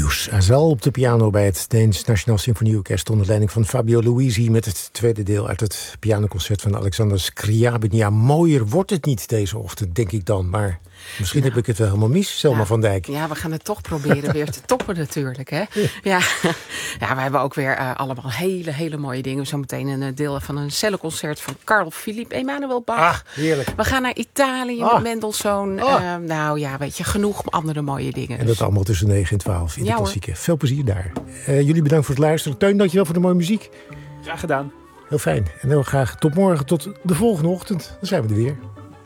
Sibelius. Azel op de piano bij het Deens Nationaal Symfonieorkest onder leiding van Fabio Luisi met het tweede deel uit het pianoconcert van Alexander Scriabin. Ja, mooier wordt het niet deze ochtend, denk ik dan. Maar misschien heb ik het wel helemaal mis, Selma van Dijk. Ja, we gaan het toch proberen weer te toppen natuurlijk. Hè? Ja, we hebben ook weer allemaal hele mooie dingen. Zometeen een deel van een cellenconcert van Carl Philipp Emanuel Bach. Heerlijk. We gaan naar Italië met Mendelssohn. Nou ja, weet je, genoeg andere mooie dingen. En dat allemaal tussen 9 en 12 in de klassieke. Veel plezier daar. Jullie bedankt voor het luisteren. Teun, dankjewel voor de mooie muziek. Graag gedaan. Heel fijn. En heel graag tot morgen, tot de volgende ochtend. Dan zijn we er weer.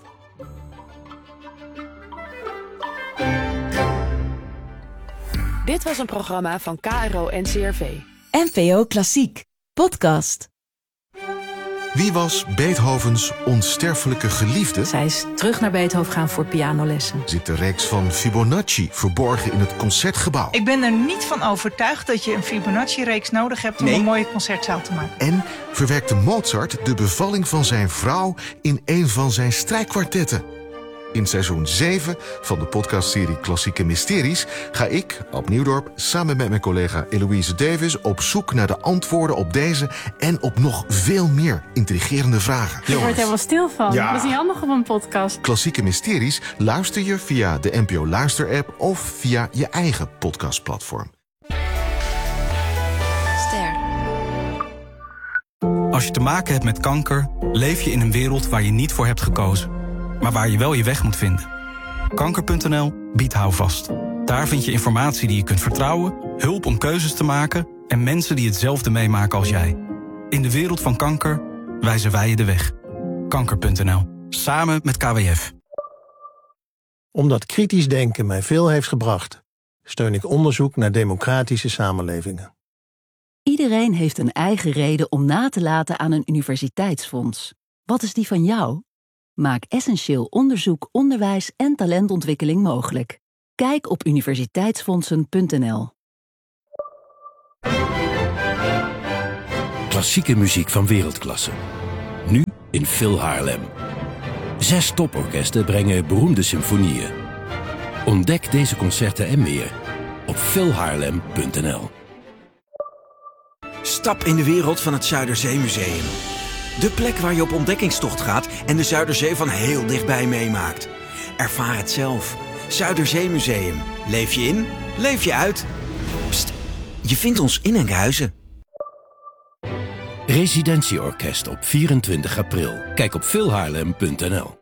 Dit was een programma van KRO NCRV. NPO Klassiek. Podcast. Wie was Beethovens onsterfelijke geliefde? Zij is terug naar Beethoven gaan voor pianolessen. Zit de reeks van Fibonacci verborgen in het Concertgebouw? Ik ben er niet van overtuigd dat je een Fibonacci-reeks nodig hebt om een mooie concertzaal te maken. En verwerkte Mozart de bevalling van zijn vrouw in een van zijn strijkkwartetten? In seizoen 7 van de podcastserie Klassieke Mysteries ga ik, Ab Nieuwdorp, samen met mijn collega Eloïse Davis op zoek naar de antwoorden op deze en op nog veel meer intrigerende vragen. Je wordt helemaal stil van. Ja. Dat is niet handig op een podcast. Klassieke Mysteries luister je via de NPO Luister-app of via je eigen podcastplatform. Ster. Als je te maken hebt met kanker, leef je in een wereld waar je niet voor hebt gekozen. Maar waar je wel je weg moet vinden. Kanker.nl biedt houvast. Daar vind je informatie die je kunt vertrouwen, hulp om keuzes te maken en mensen die hetzelfde meemaken als jij. In de wereld van kanker wijzen wij je de weg. Kanker.nl. Samen met KWF. Omdat kritisch denken mij veel heeft gebracht, steun ik onderzoek naar democratische samenlevingen. Iedereen heeft een eigen reden om na te laten aan een universiteitsfonds. Wat is die van jou? Maak essentieel onderzoek, onderwijs en talentontwikkeling mogelijk. Kijk op universiteitsfondsen.nl. Klassieke muziek van wereldklasse. Nu in Phil Haarlem. 6 toporkesten brengen beroemde symfonieën. Ontdek deze concerten en meer op philhaarlem.nl. Stap in de wereld van het Zuiderzeemuseum. De plek waar je op ontdekkingstocht gaat en de Zuiderzee van heel dichtbij meemaakt. Ervaar het zelf. Zuiderzeemuseum. Leef je in, leef je uit. Pst, je vindt ons in Enkhuizen. Residentieorkest op 24 april. Kijk op philhaarlem.nl.